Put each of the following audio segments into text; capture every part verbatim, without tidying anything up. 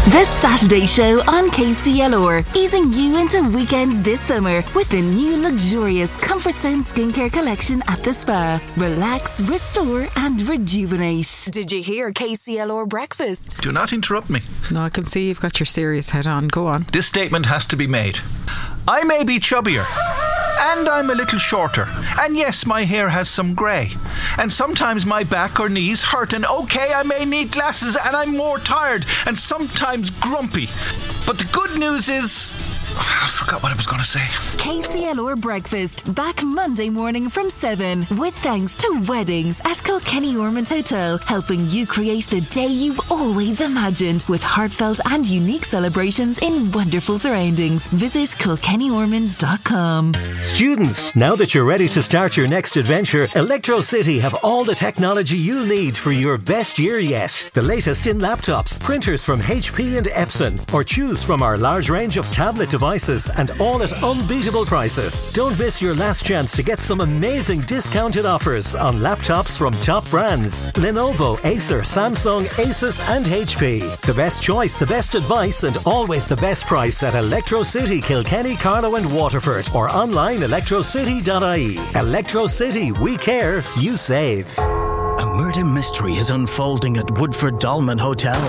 The Saturday Show on K C L R, easing you into weekends this summer with the new luxurious Comfort Sense skincare collection at the spa. Relax, restore and rejuvenate. Did you hear K C L R breakfast? Do not interrupt me. No, I can see you've got your serious head on. Go on. This statement has to be made. I may be chubbier, and I'm a little shorter, and yes, my hair has some grey, and sometimes my back or knees hurt, and okay, I may need glasses, and I'm more tired and sometimes grumpy, but the good news is I forgot what I was going to say. K C L R Breakfast, back Monday morning from seven, with thanks to Weddings at Kilkenny Ormond Hotel, helping you create the day you've always imagined with heartfelt and unique celebrations in wonderful surroundings. Visit kilkenny ormonds dot com. Students, now that you're ready to start your next adventure, Electro City have all the technology you'll need for your best year yet. The latest in laptops, printers from H P and Epson, or choose from our large range of tablet devices and all at unbeatable prices. Don't miss your last chance to get some amazing discounted offers on laptops from top brands: Lenovo, Acer, Samsung, Asus and H P. The best choice, the best advice and always the best price at Electro City, Kilkenny, Carlow and Waterford, or online electro city dot I E. Electro City, we care, you save. A murder mystery is unfolding at Woodford Dolmen Hotel.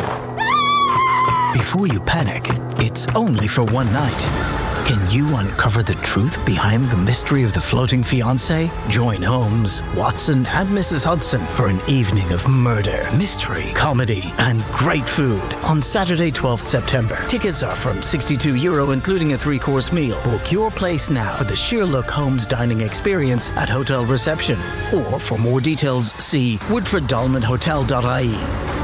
Before you panic, it's only for one night. Can you uncover the truth behind the mystery of the floating fiancé? Join Holmes, Watson and Missus Hudson for an evening of murder, mystery, comedy and great food on Saturday twelfth September. Tickets are from sixty-two euro including a three-course meal. Book your place now for the Sherlock Holmes dining experience at hotel reception. Or for more details, see woodford dolmen hotel dot I E.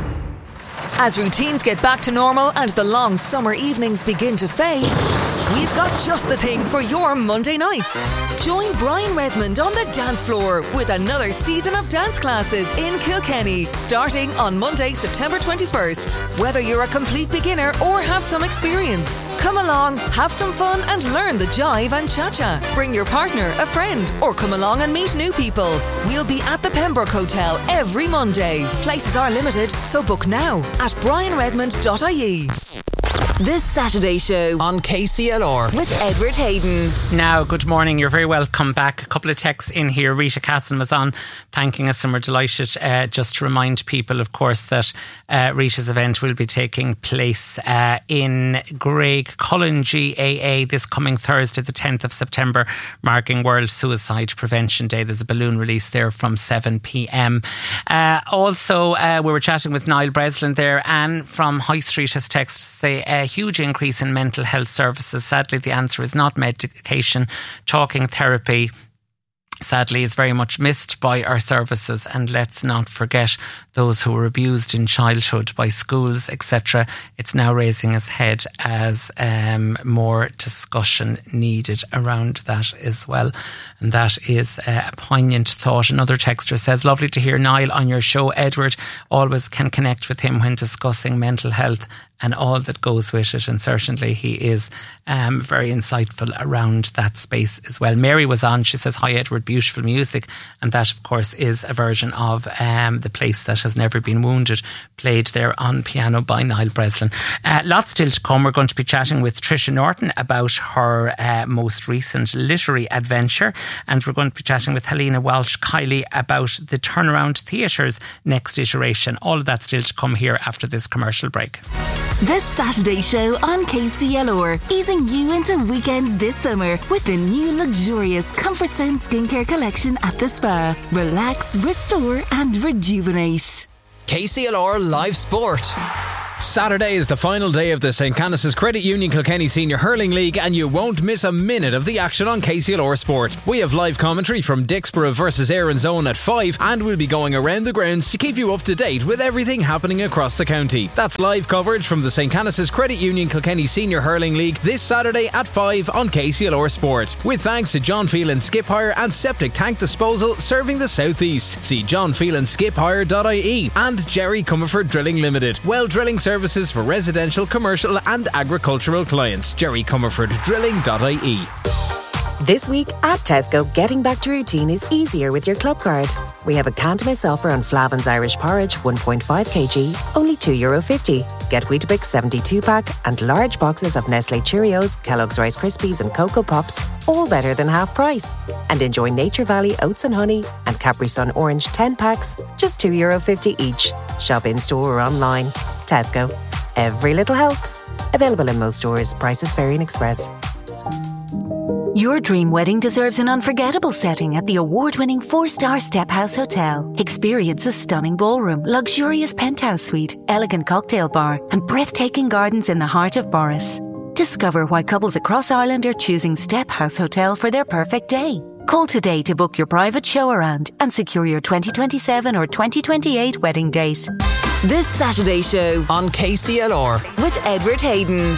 As routines get back to normal and the long summer evenings begin to fade, we've got just the thing for your Monday nights. Join Brian Redmond on the dance floor with another season of dance classes in Kilkenny, starting on Monday, September twenty-first. Whether you're a complete beginner or have some experience, come along, have some fun and learn the jive and cha-cha. Bring your partner, a friend, or come along and meet new people. We'll be at the Pembroke Hotel every Monday. Places are limited, so book now at brian redmond dot I E. This Saturday Show on K C L R with Edward Hayden. Now, good morning. You're very welcome back. A couple of texts in here. Rita Castle was on thanking us and we're delighted uh, just to remind people, of course, that uh, Rita's event will be taking place uh, in Graig Cullen G A A this coming Thursday, the tenth of September, marking World Suicide Prevention Day. There's a balloon release there from seven p.m. Uh, also, uh, we were chatting with Niall Breslin there. Anne from High Street has texted to say a huge increase in mental health services. Sadly, the answer is not medication. Talking therapy, sadly, is very much missed by our services. And let's not forget those who were abused in childhood by schools, et cetera. It's now raising its head as um, more discussion needed around that as well. And that is uh, a poignant thought. Another texter says, lovely to hear Niall on your show. Edward, always can connect with him when discussing mental health and all that goes with it. And certainly he is um, very insightful around that space as well. Mary was on. She says, hi Edward, beautiful music. And that, of course, is a version of um, The Place That Has Never Been Wounded, played there on piano by Niall Breslin. Uh, lots still to come. We're going to be chatting with Tricia Norton about her uh, most recent literary adventure. And we're going to be chatting with Helena Walsh-Kiley about the Turnaround Theatre's next iteration. All of that still to come here after this commercial break. This Saturday Show on K C L R, easing you into weekends this summer with the new luxurious Comfort Sense skincare collection at the spa. Relax, restore and rejuvenate. K C L R Live Sport. Saturday is the final day of the Saint Canice's Credit Union Kilkenny Senior Hurling League and you won't miss a minute of the action on K C L R Sport. We have live commentary from Dixborough versus Erin's Own at five and we'll be going around the grounds to keep you up to date with everything happening across the county. That's live coverage from the Saint Canice's Credit Union Kilkenny Senior Hurling League this Saturday at five on K C L R Sport. With thanks to John Phelan Skip Hire and Septic Tank Disposal serving the South East. See john phelan skip hire dot I E and Jerry Comerford Drilling Limited. Well drilling services for residential, commercial and agricultural clients. jerry comerford drilling dot I E. This week at Tesco, getting back to routine is easier with your club card. We have a can't miss offer on Flavin's Irish Porridge one point five kilograms, only two euro fifty. Get Weetabix seventy-two pack and large boxes of Nestle Cheerios, Kellogg's Rice Krispies and Cocoa Pops, all better than half price. And enjoy Nature Valley Oats and Honey and Capri Sun Orange ten packs, just two euro fifty each. Shop in-store or online. Tesco. Every little helps. Available in most stores. Prices vary in Express. Your dream wedding deserves an unforgettable setting at the award-winning four-star Step House Hotel. Experience a stunning ballroom, luxurious penthouse suite, elegant cocktail bar, and breathtaking gardens in the heart of Boris. Discover why couples across Ireland are choosing Step House Hotel for their perfect day. Call today to book your private show around and secure your twenty twenty-seven or twenty twenty-eight wedding date. This Saturday show on K C L R with Edward Hayden.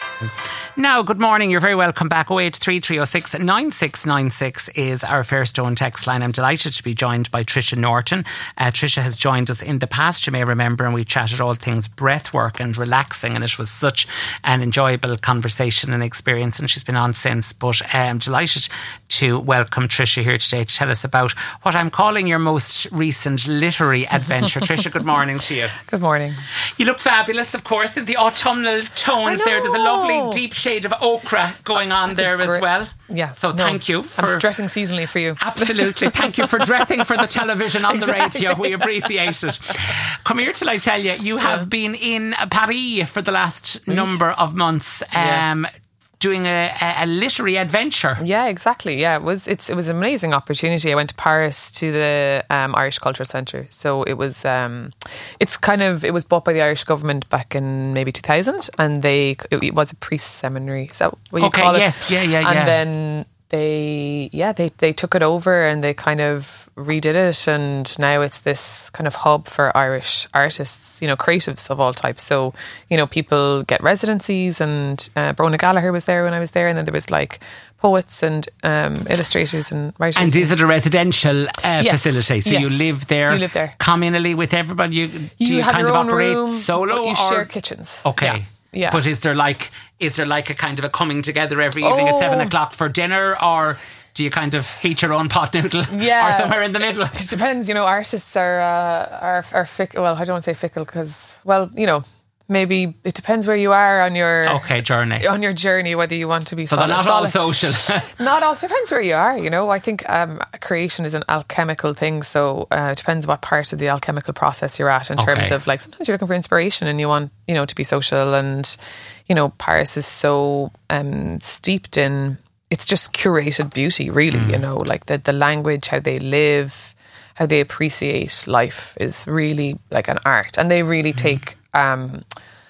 Now, good morning. You're very welcome back. oh eight three three oh six nine six nine six is our Fairstone text line. I'm delighted to be joined by Tricia Norton. Uh, Tricia has joined us in the past, you may remember, and we chatted all things breathwork and relaxing, and it was such an enjoyable conversation and experience, and she's been on since. But uh, I'm delighted to welcome Tricia here today to tell us about what I'm calling your most recent literary adventure. Tricia, good morning to you. Good morning. You look fabulous, of course, in the autumnal tones there. There's a lovely deep shade of ochre going on there as great, well. Yeah. So no, thank you for I'm dressing seasonally for you. Absolutely. Thank you for dressing for the television on exactly. the radio. We appreciate it. Come here till I tell you, you have yeah. been in Paris for the last right. number of months. Um, yeah. Doing a, a literary adventure. Yeah, exactly. Yeah, it was. It's it was an amazing opportunity. I went to Paris to the um, Irish Cultural Centre. So it was. Um, it's kind of. It was bought by the Irish government back in maybe two thousand, and they. It, it was a priest seminary. Is that what you okay, call it? Yes. Yeah. Yeah. And yeah. then they. Yeah. They they took it over and they kind of redid it, and now it's this kind of hub for Irish artists, you know, creatives of all types. So, you know, people get residencies, and uh, Brona Gallagher was there when I was there, and then there was like poets and um, illustrators and writers. And is it a residential uh, yes. facility? So yes. you live there, you live there communally with everybody? You, do you, you have kind your of own operate room, solo? But you or? share kitchens. Okay. Yeah. Yeah. But is there like is there like a kind of a coming together every evening oh. at seven o'clock for dinner, or do you kind of heat your own pot noodle? Yeah. Or somewhere in the middle? It depends. You know, artists are uh, are are fickle. Well, I don't want to say fickle because, well, you know, maybe it depends where you are on your okay journey. On your journey, whether you want to be so solid, they're not solid. all social. Not all. It depends where you are. You know, I think um, creation is an alchemical thing. So uh, it depends what part of the alchemical process you're at in okay. terms of like sometimes you're looking for inspiration and you want you know to be social, and you know Paris is so um, steeped in. It's just curated beauty, really, mm. you know, like the, the language, how they live, how they appreciate life is really like an art. And they really mm. take um,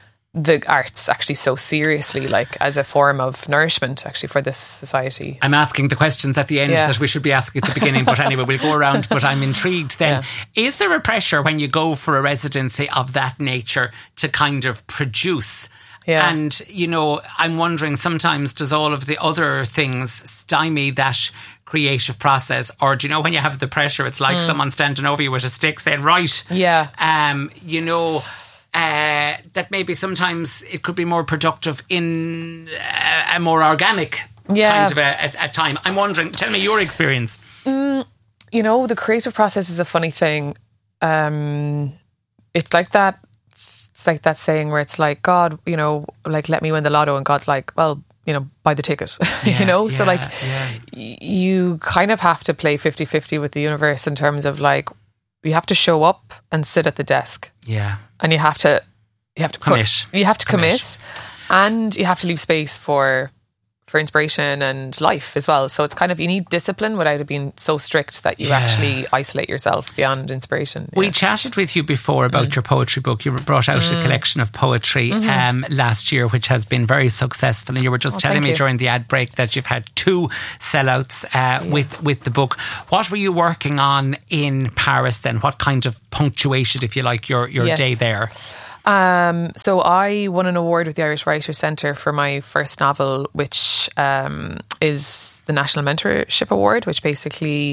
the arts actually so seriously, like as a form of nourishment actually for this society. I'm asking the questions at the end yeah. that we should be asking at the beginning, but anyway, we'll go around. But I'm intrigued then. Yeah. Is there a pressure when you go for a residency of that nature to kind of produce? Yeah. And, you know, I'm wondering sometimes does all of the other things stymie that creative process? Or do you know when you have the pressure, it's like mm. someone standing over you with a stick saying, right, yeah, um, you know, uh, that maybe sometimes it could be more productive in a, a more organic yeah. kind of a, a, a time. I'm wondering, tell me your experience. Mm, you know, the creative process is a funny thing. Um, it's like that. It's like that saying where it's like, God, you know, like, let me win the lotto. And God's like, well, you know, buy the ticket, yeah, you know? Yeah, so like, yeah. y- you kind of have to play fifty-fifty with the universe in terms of like, you have to show up and sit at the desk. Yeah. And you have to, you have to commit. Put, you have to commit, commit. And you have to leave space for for inspiration and life as well. So it's kind of, you need discipline without it being so strict that you yeah. actually isolate yourself beyond inspiration. We yeah. chatted with you before about mm. your poetry book. You brought out mm. a collection of poetry mm-hmm. um, last year, which has been very successful. And you were just oh, telling me you. during the ad break that you've had two sellouts uh, yeah. with, with the book. What were you working on in Paris then? What kind of punctuated, if you like, your, your yes. day there? Um, so I won an award with the Irish Writers' Centre for my first novel, which um, is the National Mentorship Award, which basically,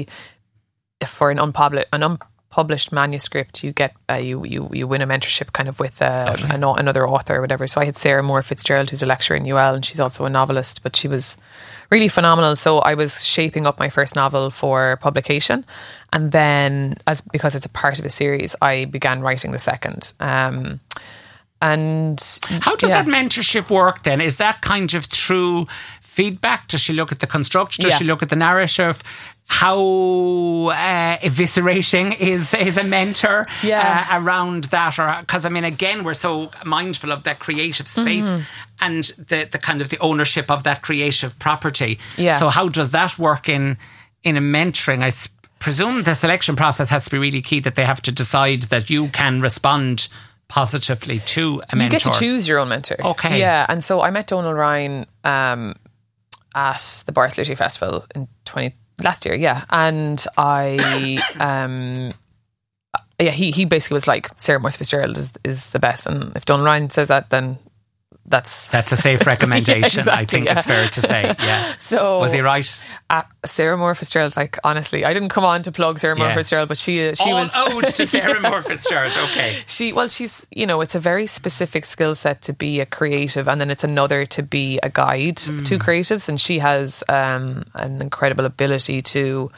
for an unpublished, an unpublished manuscript, you get uh, you you you win a mentorship kind of with uh, an, another author or whatever. So I had Sarah Moore Fitzgerald, who's a lecturer in U L, and she's also a novelist, but she was really phenomenal. So I was shaping up my first novel for publication, and then as because it's a part of a series, I began writing the second. Um, and how does yeah. that mentorship work then? Is that kind of through feedback? Does she look at the construction? Does Yeah. she look at the narrative? How uh, eviscerating is is a mentor Yeah. uh, around that? Or because I mean, again, we're so mindful of that creative space Mhm. and the the kind of the ownership of that creative property. Yeah. So how does that work in in a mentoring? I s- presume the selection process has to be really key. That they have to decide that you can respond positively to a mentor. You get to choose your own mentor. Okay. Yeah, and so I met Donal Ryan um, at the Barcelona Festival in twenty last year. Yeah, and I, um, yeah, he he basically was like, Sarah Morse Fitzgerald is is the best, and if Donal Ryan says that, then that's That's a safe recommendation. Yeah, exactly, I think yeah. it's fair to say. Yeah. So was he right? Uh, Sarah Moore Fitzgerald, like honestly, I didn't come on to plug Sarah Moore Yeah. Fitzgerald, but she she All was ode to Sarah Moore Fitzgerald. Okay. She well, she's you know, it's a very specific skill set to be a creative, and then it's another to be a guide Mm. to creatives, and she has um, an incredible ability to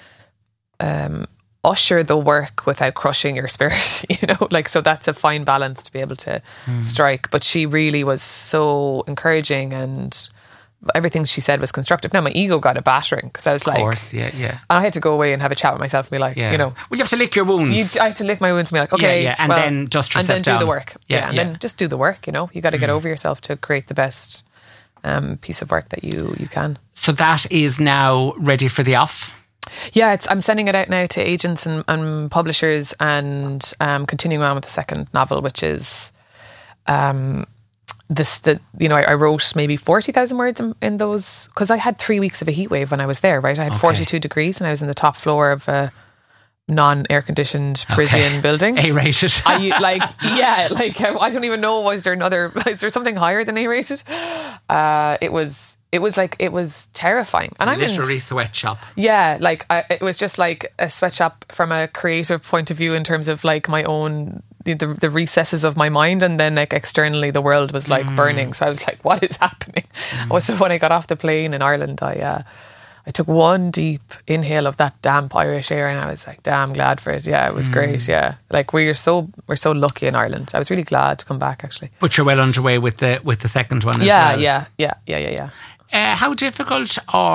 um, usher the work without crushing your spirit. You know, like so that's a fine balance to be able to Mm. strike. But she really was so encouraging, and everything she said was constructive. Now my ego got a battering because I was Of like, course, yeah, yeah. I had to go away and have a chat with myself and be like, Yeah. you know, well, you have to lick your wounds. you, I had to lick my wounds and be like, okay, Yeah, yeah, and well, then dust and then yourself do the down. work. Yeah, Yeah, and yeah. then just do the work. You know, you got to get Mm. over yourself to create the best um, piece of work that you you can. So that is now ready for the off. Yeah, it's I'm sending it out now to agents and, and publishers, and um, continuing on with the second novel, which is um, this. The you know I, I wrote maybe forty thousand words in, in those because I had three weeks of a heat wave when I was there. Right, I had Okay. forty two degrees, and I was in the top floor of a non air conditioned Parisian Okay. building. A rated. I like yeah, like I I don't even know. Was there another? Is there something higher than A rated? Uh, it was. It was like it was terrifying, and I'm in literary sweatshop. yeah, like I, it was just like a sweatshop from a creative point of view in terms of like my own the, the, the recesses of my mind, and then like externally the world was like Mm. burning. So I was like, what is happening? Mm. So when I got off the plane in Ireland, I uh, I took one deep inhale of that damp Irish air, and I was like, damn glad for it. Yeah, it was Mm. great. Yeah, like we're so we're so lucky in Ireland. I was really glad to come back actually. But you're well underway with the with the second one as Yeah, well. yeah, yeah, yeah, yeah, yeah. Uh, how difficult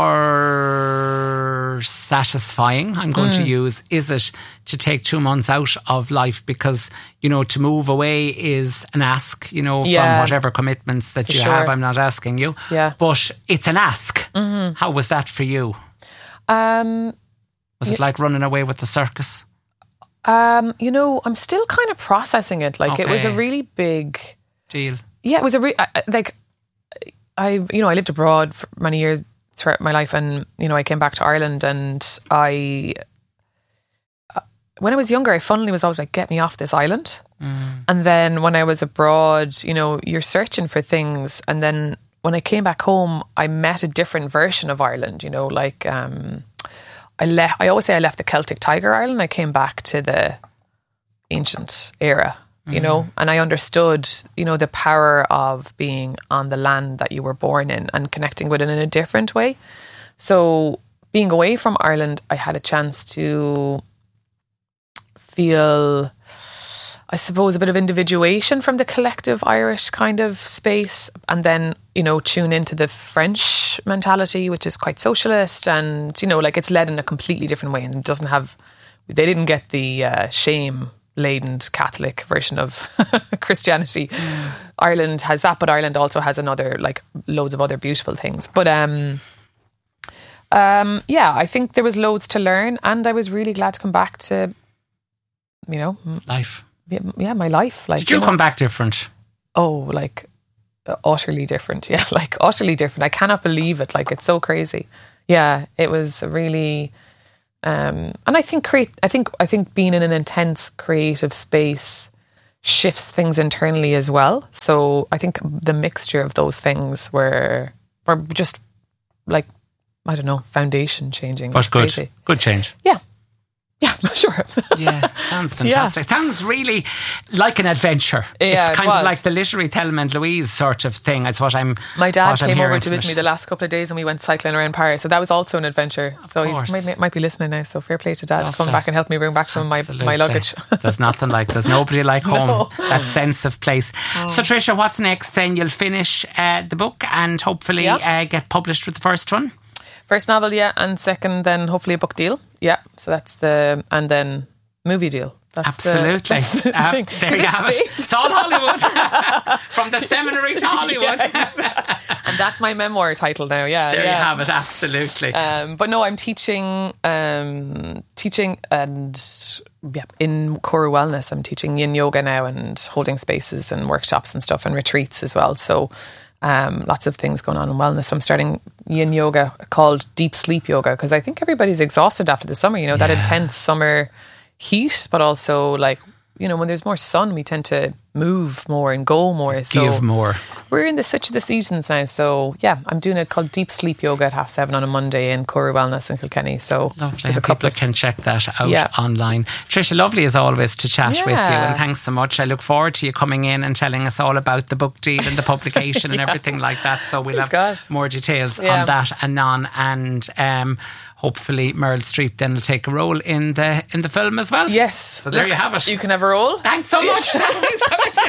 or satisfying, I'm going to Mm. use, is it to take two months out of life? Because, you know, to move away is an ask, you know, Yeah. from whatever commitments that For you sure. have. I'm not asking you. Yeah. But it's an ask. Mhm. How was that for you? Um, Was it like running away with the circus? Um, you know, I'm still kind of processing it. Like it was a Okay. really big Deal. Yeah, it was a re- I- I- like I you know I lived abroad for many years throughout my life, and you know I came back to Ireland, and I uh, when I was younger, I funnily was always like, get me off this island. Mm. And then when I was abroad, you know, you're searching for things, and then when I came back home, I met a different version of Ireland. You know, like um, I left. I always say I left the Celtic Tiger Island. I came back to the ancient era. You know, and I understood, you know, the power of being on the land that you were born in and connecting with it in a different way. So being away from Ireland, I had a chance to feel, I suppose, a bit of individuation from the collective Irish kind of space, and then, you know, tune into the French mentality, which is quite socialist, and, you know, like it's led in a completely different way, and it doesn't have, they didn't get the uh, shame laden Catholic version of Christianity. Mm. Ireland has that, but Ireland also has another, like loads of other beautiful things. But um, um, yeah, I think there was loads to learn, and I was really glad to come back to, you know, life. Yeah, yeah my life. Like, Did you, you know, come back different? Oh, like uh, utterly different. Yeah, like utterly different. I cannot believe it. Like it's so crazy. Yeah, it was really. Um, and I think create. I think I think being in an intense creative space shifts things internally as well. So I think the mixture of those things were were just like, I don't know, foundation changing. That's good. Crazy. Good change. Yeah. Yeah, sure. Yeah, sounds fantastic. Yeah. Sounds really like an adventure. Yeah, it's kind it of like the literary Thelma and Louise sort of thing. It's what I'm. My dad came over to it. visit me the last couple of days, and we went cycling around Paris. So that was also an adventure. Of so course. he might, might be listening now. So fair play to Dad Lovely. to come back and help me bring back some Absolutely. of my, my luggage. There's nothing like there's nobody like home. No. That sense of place. Oh. So Tricia, what's next? Then you'll finish uh, the book and hopefully yep. uh, get published with the first one. First novel, yeah, and second, then hopefully a book deal. Yeah, so that's the and then movie deal. That's Absolutely. The, that's the uh, thing. There you have it. It's all Hollywood. From the seminary to Hollywood. Yes. And that's my memoir title now, yeah. There yeah. you have it, absolutely. Um, but no, I'm teaching um, teaching and yeah, in Koru Wellness. I'm teaching yin yoga now and holding spaces and workshops and stuff and retreats as well. So um, lots of things going on in wellness. I'm starting yin yoga called deep sleep yoga because I think everybody's exhausted after the summer, you know, yeah. that intense summer heat, but also like, you know, when there's more sun, we tend to move more and go more. So give more. We're in the switch of the seasons now. So yeah, I'm doing it called Deep Sleep Yoga at half seven on a Monday in Koru Wellness in Kilkenny. So lovely. There's a couple people can check that out yeah. online. Tricia, lovely as always to chat yeah. with you, and thanks so much. I look forward to you coming in and telling us all about the book deal and the publication yeah. and everything like that. So we'll Please have God. more details yeah. on that anon, and um, hopefully Meryl Streep then will take a role in the in the film as well. Yes. So there Look, you have it. You can have a role. Thanks so much. Thanks so much.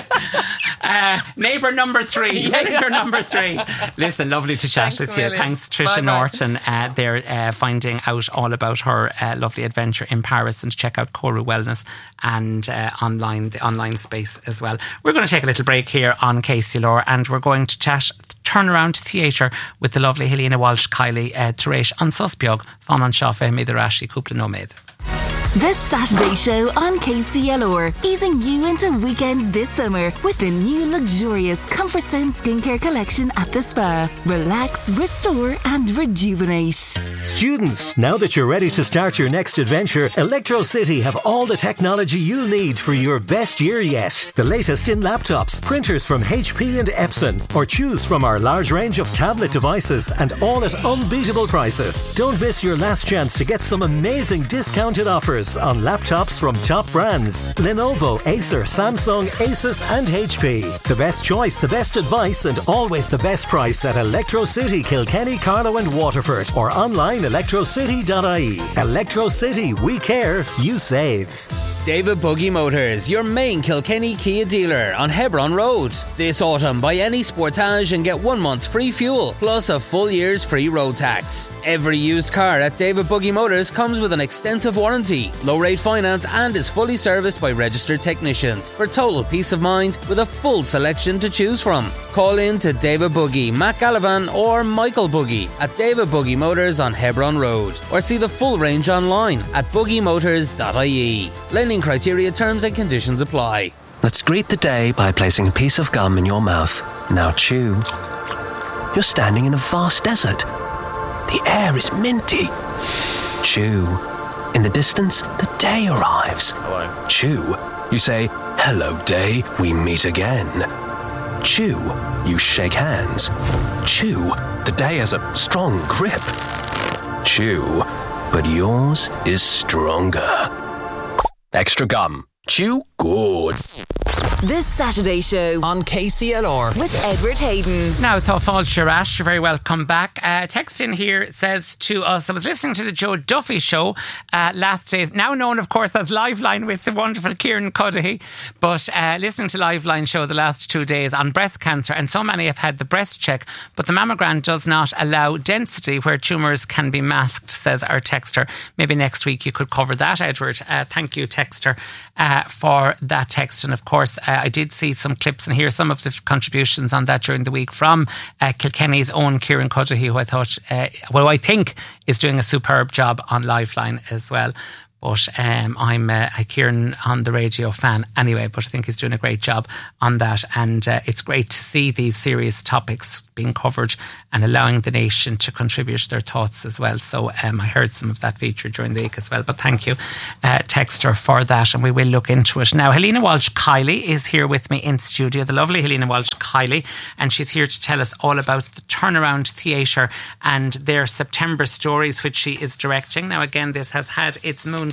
Uh, neighbour number three, yeah, visitor yeah. number three. Listen, lovely to chat Thanks with you. million. Thanks, Tricia Bye-bye. Norton. Uh, they're uh, finding out all about her uh, lovely adventure in Paris, and check out Koru Wellness and uh, online, the online space as well. We're going to take a little break here on K C L R, and we're going to chat turnaround theatre with the lovely Helena Walsh Kiley uh, Taresh on Suspiog, Fan an Seo Fé Meidir Ashley Cúpla Nóméad. This Saturday show on K C L R, easing you into weekends this summer with the new luxurious Comfort Zone skincare collection at the spa. Relax, restore and rejuvenate. Students, now that you're ready to start your next adventure, Electro City have all the technology you'll need for your best year yet. The latest in laptops, printers from H P and Epson, or choose from our large range of tablet devices, and all at unbeatable prices. Don't miss your last chance to get some amazing discounted offers on laptops from top brands: Lenovo, Acer, Samsung, Asus and H P. The best choice, the best advice and always the best price at Electro City, Kilkenny, Carlow and Waterford, or online electro city dot I E. Electro City, we care, you save. David Buggy Motors, your main Kilkenny Kia dealer on Hebron Road. This autumn, buy any Sportage and get one month's free fuel, plus a full year's free road tax. Every used car at David Buggy Motors comes with an extensive warranty, low rate finance, and is fully serviced by registered technicians for total peace of mind with a full selection to choose from. Call in to David Buggy, Matt Gallivan or Michael Buggy at David Buggy Motors on Hebron Road, or see the full range online at buggy motors dot I E. Lending criteria, terms and conditions apply. Let's greet the day by placing a piece of gum in your mouth. Now chew. You're standing in a vast desert. The air is minty. Chew. In the distance, the day arrives. Hello. Chew. You say, "Hello, day, we meet again." Chew. You shake hands. Chew. The day has a strong grip. Chew. But yours is stronger. Extra gum. Chew good. This Saturday show on K C L R with Edward Hayden. Now, Tá Fáilte Rash, you're very welcome back. Uh, text in here says to us, I was listening to the Joe Duffy show uh, last days, now known, of course, as Liveline with the wonderful Kieran Cuddihy, but uh, listening to Liveline show the last two days on breast cancer, and so many have had the breast check, but the mammogram does not allow density where tumours can be masked, says our texter. Maybe next week you could cover that, Edward. Uh, thank you, texter, uh, for that text. And of course, uh, I did see some clips and hear some of the contributions on that during the week from uh, Kilkenny's own Kieran Cuddihy, who I thought, uh, well, I think is doing a superb job on Liveline as well. But um, I'm a, a Kieran on the radio fan anyway, but I think he's doing a great job on that. And uh, it's great to see these serious topics being covered and allowing the nation to contribute their thoughts as well. So um, I heard some of that featured during the week as well. But thank you, uh, Texter, for that. And we will look into it. Now, Helena Walsh Kiley is here with me in studio, the lovely Helena Walsh Kiley. And she's here to tell us all about the Turnaround Theatre and their September Stories, which she is directing. Now, again, this has had its moon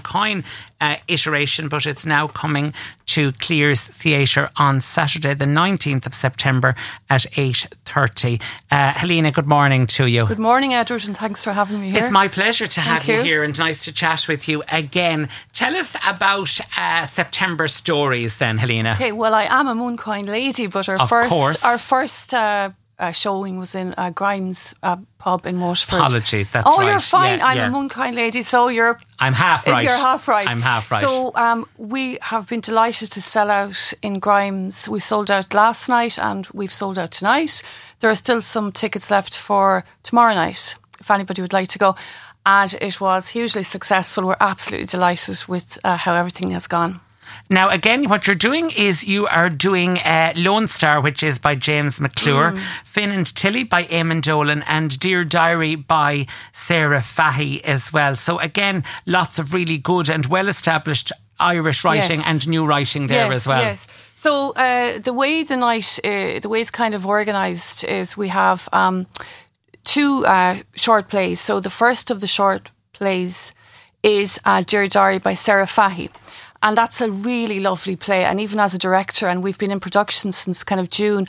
Kilcoyne uh, iteration, but it's now coming to Clears Theatre on Saturday the nineteenth of September at eight thirty. Uh, Helena, good morning to you. Good morning, Edward, and thanks for having me here. It's my pleasure to have you. you here, and nice to chat with you again. Tell us about uh, September stories then, Helena. Okay, well, I am a Mooncoin lady, but our of first course. our first uh, uh, showing was in uh, Grimes uh, pub in Waterford. Apologies, that's oh, right. Oh, you're fine. Yeah, I'm yeah. a Mooncoin lady, so you're... I'm half right. You're half right. I'm half right. So um, we have been delighted to sell out in Grimes. We sold out last night and we've sold out tonight. There are still some tickets left for tomorrow night, if anybody would like to go. And it was hugely successful. We're absolutely delighted with uh, how everything has gone. Now, again, what you're doing is you are doing uh, Lone Star, which is by James McClure, mm. Finn and Tilly by Eamon Dolan, and Dear Diary by Sarah Fahy as well. So, again, lots of really good and well-established Irish writing yes. and new writing there yes, as well. Yes. So, uh, the way the night, uh, the way it's kind of organised is we have um, two uh, short plays. So, the first of the short plays is uh, Dear Diary by Sarah Fahy. And that's a really lovely play. And even as a director, and we've been in production since kind of June,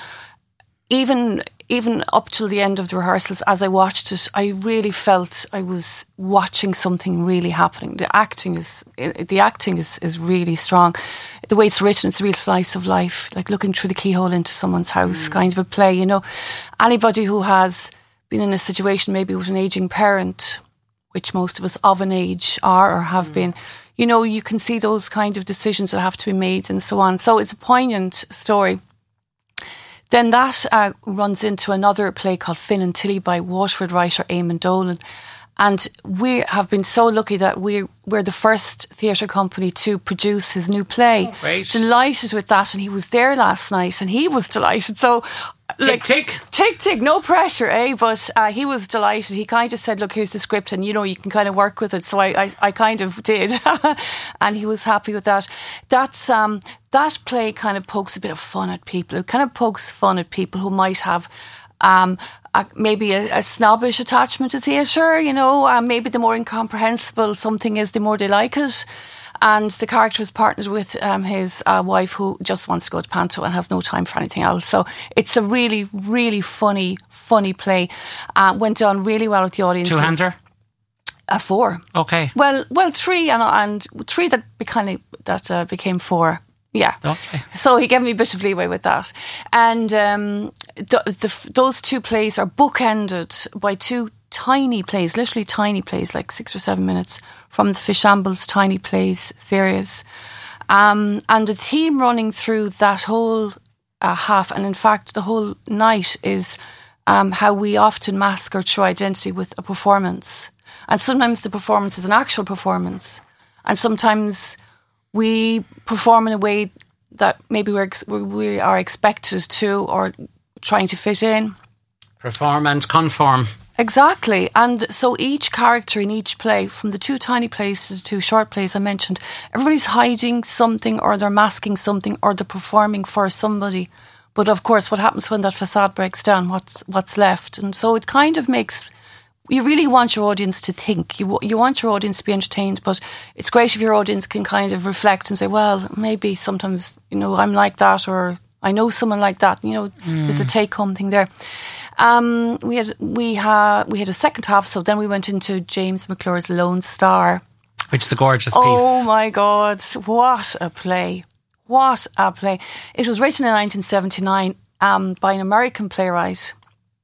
even even up till the end of the rehearsals, as I watched it, I really felt I was watching something really happening. The acting is the acting is, is really strong. The way it's written, it's a real slice of life, like looking through the keyhole into someone's house, mm. kind of a play, you know. Anybody who has been in a situation maybe with an ageing parent, which most of us of an age are or have mm. been, you know, you can see those kind of decisions that have to be made and so on. So it's a poignant story. Then that uh, runs into another play called Finn and Tilly by Waterford writer Eamon Dolan. And we have been so lucky that we're, we're the first theatre company to produce his new play. Oh, great. Delighted with that. And he was there last night and he was delighted. So, tick, like, tick. Tick, tick. No pressure, eh? But uh, he was delighted. He kind of said, look, here's the script and, you know, you can kind of work with it. So I, I, I kind of did. And he was happy with that. That's, um, that play kind of pokes a bit of fun at people. It kind of pokes fun at people who might have... Um, a, maybe a, a snobbish attachment to theatre, you know, um, maybe the more incomprehensible something is, the more they like it. And the character is partnered with um, his uh, wife who just wants to go to Panto and has no time for anything else. So it's a really, really funny, funny play. Uh, went on really well with the audience. Two-hander? A four. Okay. Well, well, three and and three that became that uh, became four. Yeah. Okay. So he gave me a bit of leeway with that. And um, the, the, those two plays are bookended by two tiny plays, literally tiny plays, like six or seven minutes from the Fishambles Tiny Plays series. Um, and the theme running through that whole uh, half, and in fact the whole night, is um, how we often mask our true identity with a performance. And sometimes the performance is an actual performance. And sometimes... we perform in a way that maybe we're, we are expected to, or trying to fit in. Perform and conform. Exactly. And so each character in each play, from the two tiny plays to the two short plays I mentioned, everybody's hiding something, or they're masking something, or they're performing for somebody. But of course, what happens when that facade breaks down? What's what's left? And so it kind of makes... you really want your audience to think. You you want your audience to be entertained, but it's great if your audience can kind of reflect and say, well, maybe sometimes, you know, I'm like that, or I know someone like that. You know, mm. there's a take-home thing there. Um, we had we had we had a second half, so then we went into James McClure's Lone Star, which is a gorgeous oh, piece. Oh my God, what a play! What a play! It was written in nineteen seventy-nine um, by an American playwright.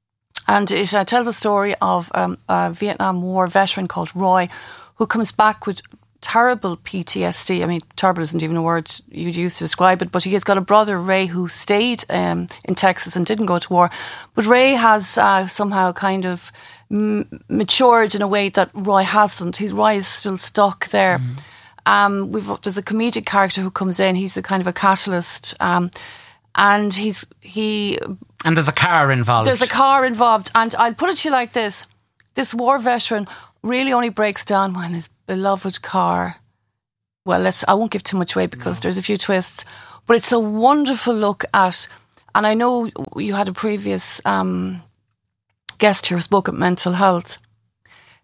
And it uh, tells a story of um, a Vietnam War veteran called Roy, who comes back with terrible P T S D. I mean, terrible isn't even a word you'd use to describe it, but he has got a brother, Ray, who stayed um, in Texas and didn't go to war. But Ray has uh, somehow kind of m- matured in a way that Roy hasn't. He's, Roy is still stuck there. Mm. Um, we've, there's a comedic character who comes in. He's a kind of a catalyst. Um, and he's he... And there's a car involved. There's a car involved. And I'll put it to you like this. This war veteran really only breaks down when his beloved car... Well, let's. I won't give too much away because no. there's a few twists. But it's a wonderful look at... And I know you had a previous um, guest here who spoke at mental health.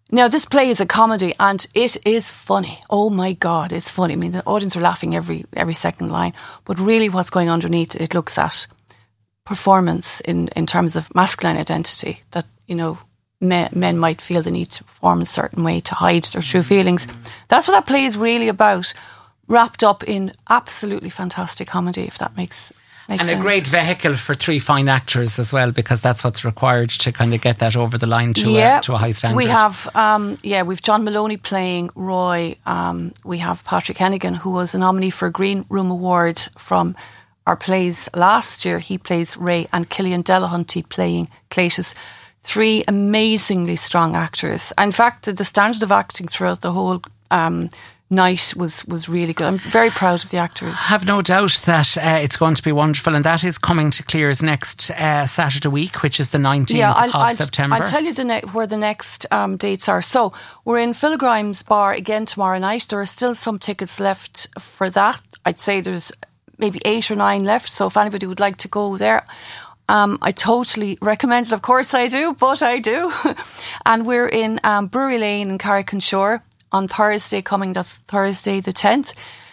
Now, this play is a comedy and it is funny. Oh my God, it's funny. I mean, the audience are laughing every every second line. But really what's going underneath, it looks at performance in, in terms of masculine identity. That, you know, men, men might feel the need to perform a certain way to hide their true feelings. That's what that play is really about, wrapped up in absolutely fantastic comedy, if that makes Makes and sense. A great vehicle for three fine actors as well, because that's what's required to kind of get that over the line to, yeah, a, to a high standard. We have, um, yeah, we've John Maloney playing Roy. Um, we have Patrick Hennigan, who was a nominee for a Green Room Award from our plays last year. He plays Ray, and Killian Delahunty playing Cletus. Three amazingly strong actors. In fact, the, the standard of acting throughout the whole um night was was really good. I'm very proud of the actors. I have no doubt that uh, it's going to be wonderful, and that is coming to Clears next uh, Saturday week, which is the nineteenth yeah, I'll, of I'll, September. I'll tell you the ne- where the next um, dates are. So we're in Phil Grimes Bar again tomorrow night. There are still some tickets left for that. I'd say there's maybe eight or nine left, so if anybody would like to go there, Um, I totally recommend it. Of course I do, but I do. And we're in um, Brewery Lane in Carrick-on-Shore on Thursday coming. That's Thursday the tenth.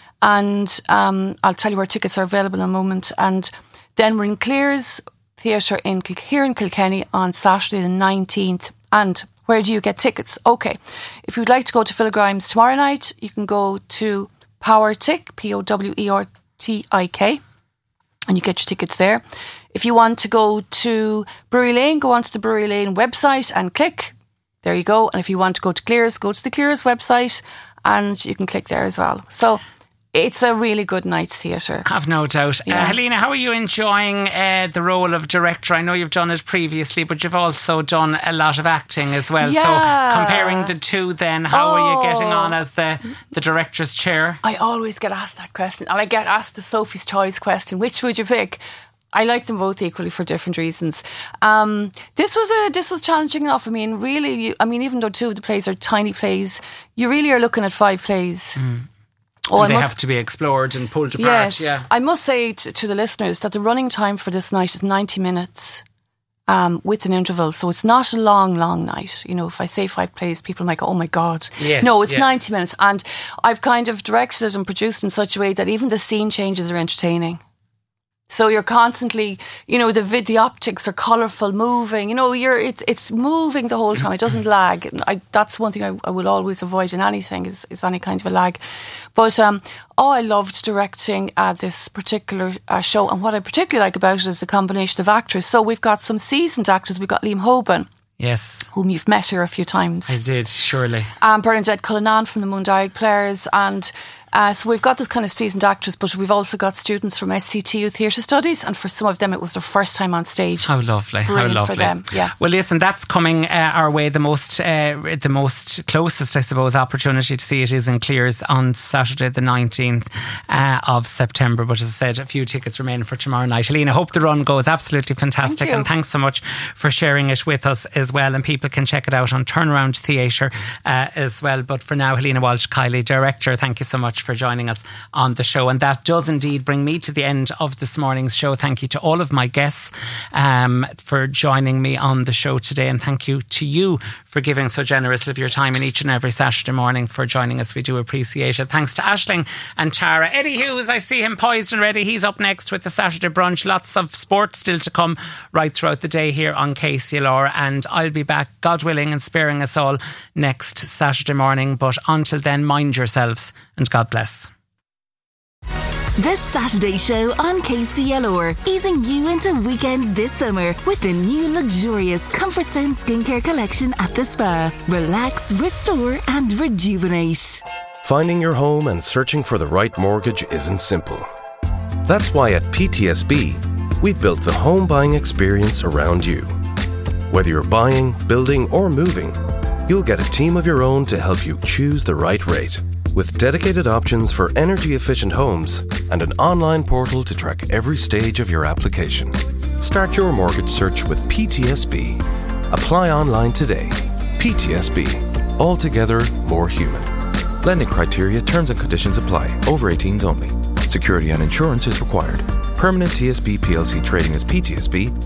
And um, I'll tell you where tickets are available in a moment. And then we're in Clears Theatre in Kil- here in Kilkenny on Saturday the nineteenth. And where do you get tickets? Okay, if you'd like to go to Phil Grimes tomorrow night, you can go to Powertic, P O W E R T I K, and you get your tickets there. If you want to go to Brewery Lane, go onto the Brewery Lane website and click. There you go. And if you want to go to Clears, go to the Clears website and you can click there as well. So it's a really good night's theatre. Have no doubt. Yeah. Uh, Helena, how are you enjoying uh, the role of director? I know you've done it previously, but you've also done a lot of acting as well. Yeah. So comparing the two then, how Oh. are you getting on as the, the director's chair? I always get asked that question. And I get asked the Sophie's Choice question. Which would you pick? I like them both equally for different reasons. Um, this was a this was challenging enough. I mean, really, you, I mean, even though two of the plays are tiny plays, you really are looking at five plays. Mm. Oh, and I they must, have to be explored and pulled apart. yes, Yeah. I must say to, to the listeners that the running time for this night is ninety minutes um, with an interval. So it's not a long, long night. You know, if I say five plays, people might go, oh my God. Yes, no, it's yeah. ninety minutes. And I've kind of directed it and produced in such a way that even the scene changes are entertaining. So you're constantly, you know, the vid, the optics are colourful, moving. You know, you're it's it's moving the whole time. It doesn't lag. I, that's one thing I, I will always avoid in anything is, is any kind of a lag. But um, oh, I loved directing uh, this particular uh, show, and what I particularly like about it is the combination of actors. So we've got some seasoned actors. We've got Liam Hoban, Yes. whom you've met here a few times. I did, surely. Um, Bernadette Cullinan from the Moondyke Players, and uh, so we've got those kind of seasoned actors, but we've also got students from S C T U Theatre Studies, and for some of them it was their first time on stage. How lovely! Brilliant how lovely for them. Yeah. Well, listen, that's coming uh, our way. The most, uh, the most closest, I suppose, opportunity to see it is in Clears on Saturday, the nineteenth uh, of September. But as I said, a few tickets remain for tomorrow night. Helena, hope the run goes absolutely fantastic, Thank you. and thanks so much for sharing it with us as well. And people can check it out on Turnaround Theatre uh, as well. But for now, Helena Walsh-Kiley, director, thank you so much for joining us on the show. And that does indeed bring me to the end of this morning's show. Thank you to all of my guests um, for joining me on the show today, and thank you to you for giving so generously of your time in each and every Saturday morning for joining us. We do appreciate it. Thanks to Aisling and Tara. Eddie Hughes, I see him poised and ready. He's up next with the Saturday brunch. Lots of sport still to come right throughout the day here on K C L R, and I'll be back, God willing, and sparing us all next Saturday morning. But until then, mind yourselves and God bless. The Saturday Show on K C L R, easing you into weekends this summer with the new luxurious Comfort Zone skincare collection at the spa. Relax, restore and rejuvenate. Finding your home and searching for the right mortgage isn't simple. That's why at P T S B, we've built the home buying experience around you. Whether you're buying, building or moving, you'll get a team of your own to help you choose the right rate. With dedicated options for energy-efficient homes and an online portal to track every stage of your application. Start your mortgage search with P T S B. Apply online today. P T S B. Altogether more human. Lending criteria, terms and conditions apply. Over eighteens only. Security and insurance is required. Permanent T S B P L C trading as P T S B